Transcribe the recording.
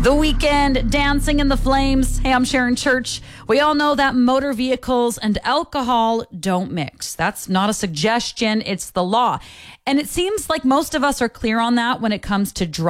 The Weeknd, Dancing in the Flames. Hey, I'm Sharon Church. We all know that motor vehicles and alcohol don't mix. That's not a suggestion, it's the law. And it seems like most of us are clear on that when it comes to